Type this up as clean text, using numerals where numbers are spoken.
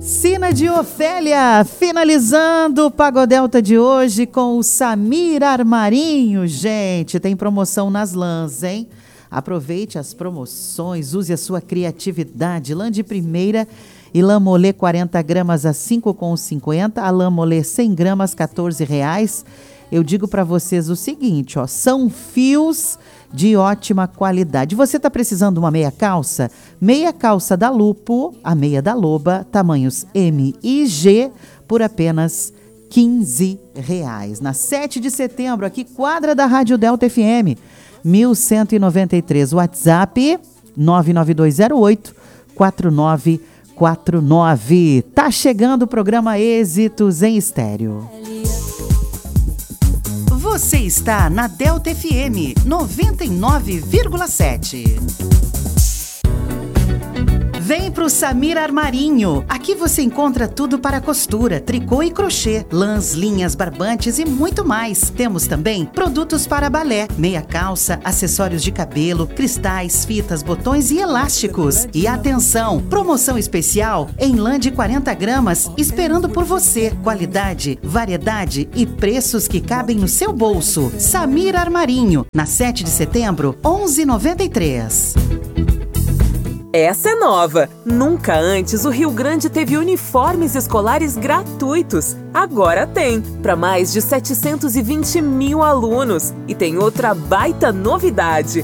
Sina de Ofélia, finalizando o Pagodelta de hoje com o Samir Armarinho. Gente, tem promoção nas lãs, hein? Aproveite as promoções, use a sua criatividade. Lã de primeira e lã molê 40 gramas a R$ 5,50. A lã molê 100 gramas, R$ 14,00. Eu digo para vocês o seguinte, ó, são fios de ótima qualidade. Você está precisando de uma meia calça? Meia calça da Lupo, a meia da Loba, tamanhos M e G, por apenas R$ 15,00. Na 7 de setembro, aqui, quadra da Rádio Delta FM, 1193. WhatsApp 99208-4949. Tá chegando o programa Êxitos em Estéreo. Você está na Delta FM 99,7. Vem pro Samir Armarinho. Aqui você encontra tudo para costura, tricô e crochê, lãs, linhas, barbantes e muito mais. Temos também produtos para balé, meia calça, acessórios de cabelo, cristais, fitas, botões e elásticos. E atenção, promoção especial em lã de 40 gramas, esperando por você. Qualidade, variedade e preços que cabem no seu bolso. Samir Armarinho, na 7 de setembro, 11,93. Essa é nova! Nunca antes o Rio Grande teve uniformes escolares gratuitos. Agora tem, para mais de 720 mil alunos. E tem outra baita novidade.